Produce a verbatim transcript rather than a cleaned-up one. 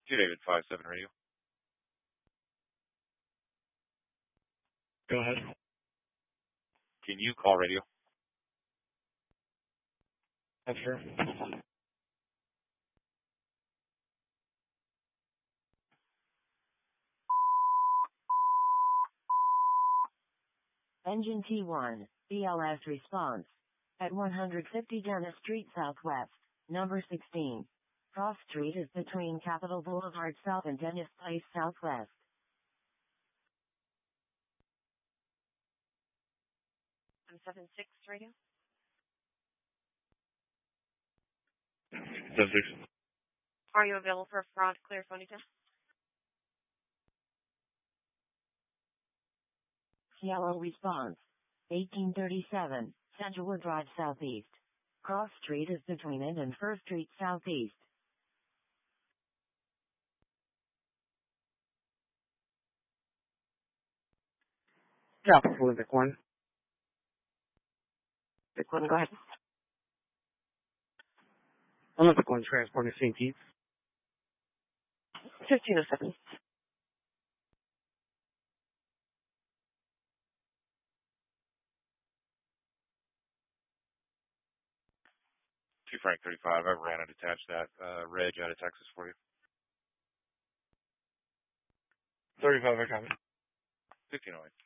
Two David five seven radio. Go ahead. Can you call radio? Yes, sir. Engine T one, B L S response. At one fifty Dennis Street Southwest, number sixteen. Cross Street is between Capitol Boulevard South and Dennis Place Southwest. I'm seven six radio. Seven six. Are you available for a fraud clear phone detail? Yellow response. eighteen thirty-seven, Sedgwick Drive Southeast. Cross Street is between it and First Street Southeast. Yeah, Olympic one. Big one, go ahead. Olympic one, transporting Saint Pete. fifteen oh seven. Two Frank thirty-five. I ran and attached that uh, reg out of Texas for you. thirty-five, I got it. fifteen oh eight.